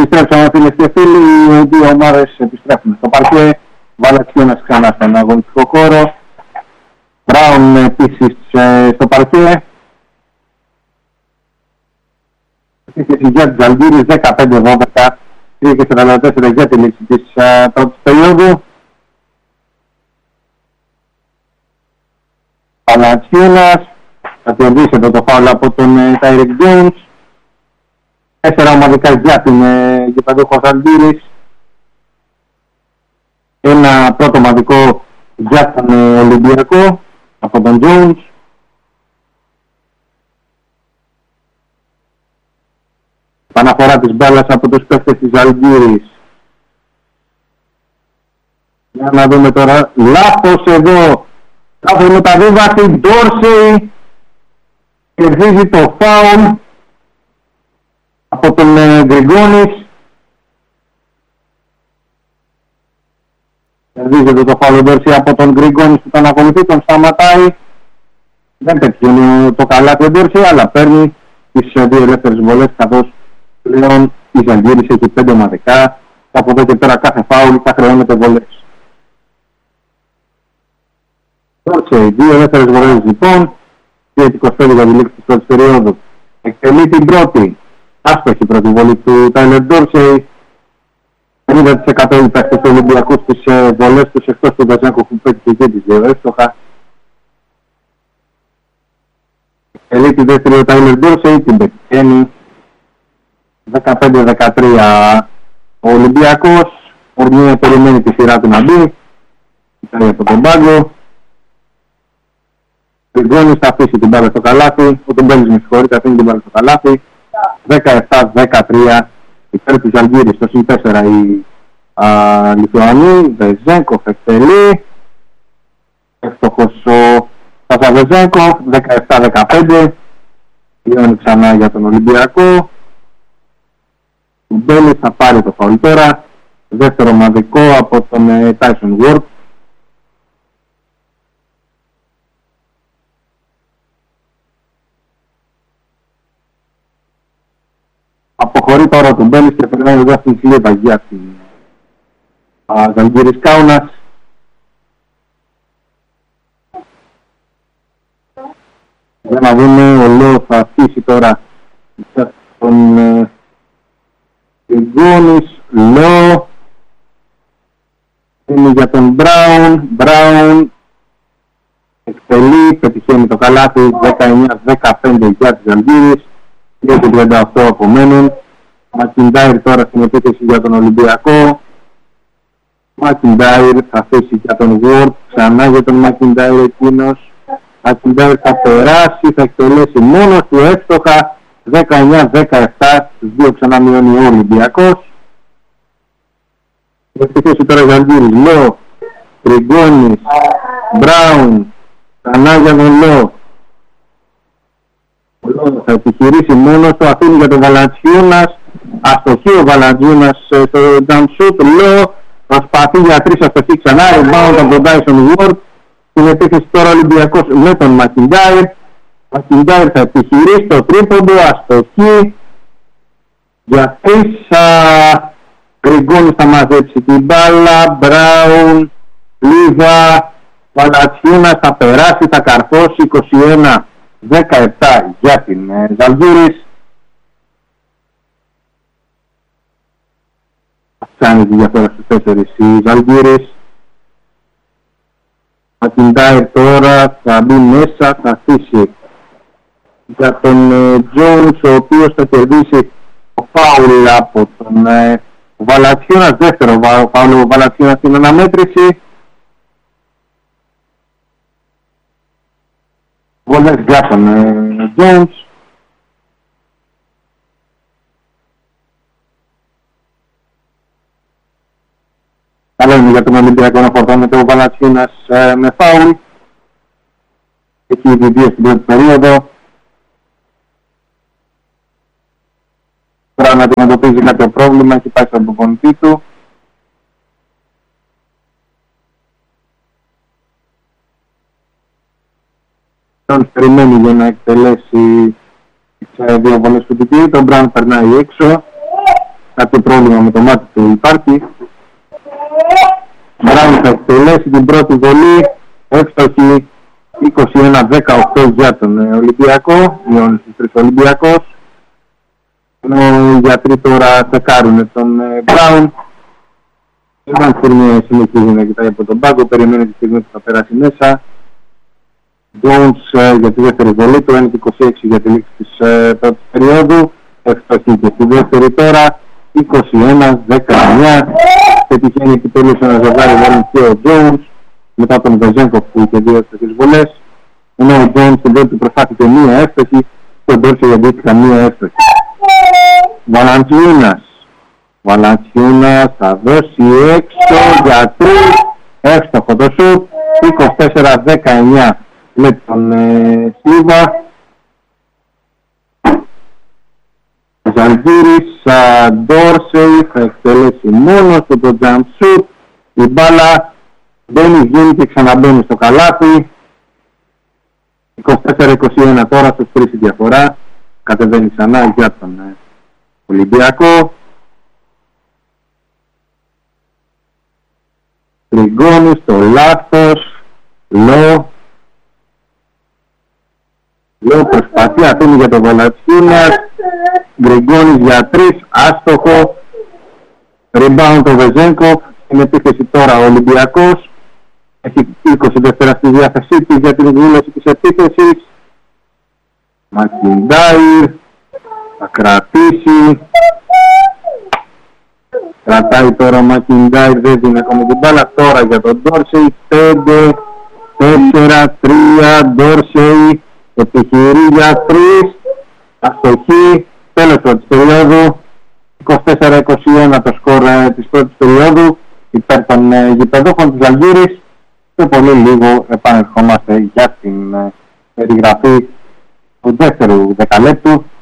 Επιστρέψαμε φίλες και φίλοι, οι δύο ομάδες επιστρέφουν στο παρκέ. Βαλατσιώνας ξανά στον αγωνιστικό χώρο. Μπράουν επίσης στο παρκέ. Επίθεση για τους Ζαλγκίρις 15-12, 3-44 για τη λήξη της πρώτης περίοδου. Βαλατσιώνας θα κερδίσει εδώ το φάουλ από τον Τάιρεκ Τζόουνς. 4 ομαδικά για την γηπεδούχο Ζαλγκίρις. Ένα πρώτο ομαδικό για τον Ολυμπιακό από τον Τζόουνς. Παναφορά της μπάλας από τους παίκτες της Ζαλγκίρις. Για να δούμε τώρα. Λάθος εδώ. Λάθος μεταβίβαση. Ντόρσεϊ κερδίζει το φάουλ από τον Γκριγκόνης. Κερδίζεται το φάουλ Ντόρσεϊ από τον Γκριγκόνης που τον ακολουθεί, τον σταματάει. Δεν πετυχαίνει το καλάθι ο Ντόρσεϊ, αλλά παίρνει τις δύο ελεύθερες βολές, καθώς πλέον η Ζαλγκίρις έχει 5 ομαδικά. Από εδώ και πέρα κάθε φάουλ θα χρεώνεται βολές. Ντόρσεϊ, δύο ελεύθερες βολές λοιπόν. 2-25 για τη λήξη της πρώτης περίοδου. Εκτελεί την πρώτη. Άστοχη πρώτη βολή του Τάιλερ Ντόρσεϊ. 50% οι παίκτες του Ολυμπιακού στις βολές τους, εκτός του Βαζέγκο που πέτυχε και τις δύο εύστοχα. Εκτελεί τη δεύτερη ο Τάιλερ Ντόρσεϊ, την πετυχαίνει. 15-13 ο Ολυμπιακός. Ορμία περιμένει τη σειρά του να μπει. Κοιτάει από τον πάγκο. Γκριγκόνης θα αφήσει την μπάλα στο καλάθι. Ο Τουμπέλης με συγχωρείτε, αφήνει την μπάλα στο καλάθι. 17-13 υπέρ της Ζαλγκίρις. Στο συν 4 οι Λιθουανοί. Βεζέγκοφ εκτελεί. Εύστοχος ο Σάσα Βεζέγκοφ. 17-15. Λιώνει ξανά για τον Ολυμπιακό. Τουμπέλης θα πάρει το φαουλ τώρα. Δεύτερο ομαδικό από τον Τάισον Ward. Αποχωρεί τώρα ο Τουμπέλης και περνάει εδώ στην σλίβα για την Ζαλγκίρις Κάουνας. Για να δούμε, ο Λό θα αφήσει τώρα τον Γκριγκόνης. Λό είναι για τον Μπράουν. Εκτελεί, πετυχαίνει το καλάθι. 19-15 για τις Ζαλγκίρις. 2-38 απομένουν. Μακιντάιρ τώρα στην επίθεση για τον Ολυμπιακό. Μακιντάιρ θα αφήσει για τον Ward. Ξανά για τον Μακιντάιρ εκείνος. Μακιντάιρ θα περάσει, θα εκτελέσει μόνος του εύστοχα. 19-17, τους δύο ξανά μειώνει ο Ολυμπιακός. Η επίθεση τώρα για τον Λό, Γκριγκόνης, Μπράουν. Ξανά για τον Λό. Θα επιχειρήσει μόνος του, αφήνει για τον Βαλαντσιούνας. Αστοχή ο Βαλαντσιούνας στο down shoot. Λό προσπαθεί για 3 αστοχή ξανά. Rebound από τον Dyson Ward. Στην επίθεση τώρα ο Ολυμπιακός με τον Μακιντάιρ. Μακιντάιρ θα επιχειρήσει το τρίποντο. Αστοχή για 3. Γκριγκόνης θα μαζέψει την μπάλα. Μπράουν, Λίβα, Βαλαντσιούνας θα περάσει, θα καρφώσει. 21-17 για την Ζαλγκίρις. Αυξάνει τη διαφορά στους 4 η Ζαλγκίρις. Μακιντάιρ τώρα θα μπει μέσα, θα αφήσει για τον Τζόουνς, ο οποίος θα κερδίσει το φάουλ από τον Βαλαντσιούνας. Δεύτερο φάουλ ο Βαλαντσιούνας στην αναμέτρηση. Βολές για τον Τζόουνς. Καλό είναι για τον Ολυμπιακό να φορτώνεται ο Βαλαντσιούνας με φάουλ. Έχει ήδη 2 στην πρώτη περίοδο. Τώρα να αντιμετωπίζει κάποιο πρόβλημα, έχει πάει στον προπονητή του. Περιμένει για να εκτελέσει τις 2 βολές του TP. Τον Μπράουν περνάει έξω. κάποιο πρόβλημα με το μάτι του υπάρχει. Μπράουν θα εκτελέσει την πρώτη βολή, εύστοχη 21-18 για τον Ολυμπιακό, μειώνει στους 3 Ολυμπιακός. Ενώ οι γιατροί τώρα τσεκάρουν τον Μπράουν. Έναν Φουρνιέ συνεχίζει να κοιτάει από τον πάγκο, περιμένει τη στιγμή που θα περάσει μέσα. Jones για τη δεύτερη βολή του, 1-26 για τη λήξη της πρώτης περίοδου. Εύστοχη και στη δεύτερη τώρα, 21-19. Πετυχαίνει επιτέλους ένα ζευγάρι βολή και ο Jones, μετά τον Βεζένκοφ που είχε 2 εύστοχες βολές. Ενώ ο Jones στην πρώτη προσπάθησε μία εύστοχη και ο Ντόρσεϊ αντίστοιχα μία εύστοχη. Valanciunas θα δώσει έξω για 3, εύστοχο το σουτ, 24-19 με τον Σίλβα. Ζαλγίρης Ντόρσεϊ θα εκτελέσει μόνος του το jump shoot, η μπάλα μπαίνει, γίνει και ξαναμπαίνει στο καλάθι. 24-21 τώρα, στους 3 η διαφορά, κατεβαίνει ξανά για τον Ολυμπιακό. Τριγκόνης στο λάθος, Λό προσπαθεί, αφήνει για τον Valanciunas. Γκριγκόνης για 3, άστοχο. Rebound το Βεζένκοφ, στην επίθεση τώρα ο Ολυμπιακός. Έχει 20 δεύτερα στη διάθεσή της για την εκδήλωση της επίθεσης. Μακιντάιρ θα κρατήσει. Κρατάει τώρα ο Μακιντάιρ, δεν δίνει ακόμα την μπάλα. Τώρα για τον Ντόρσεϊ, 5, 4, 3, Ντόρσεϊ επιχειρεί για 3, αστοχή, τέλος πρώτης περίοδου. 24-21 το σκορ της πρώτης περίοδου υπέρ των γηπεδόχων της Ζαλγίρης. Και πολύ λίγο επανερχόμαστε για την περιγραφή του δεύτερου δεκαλέπτου.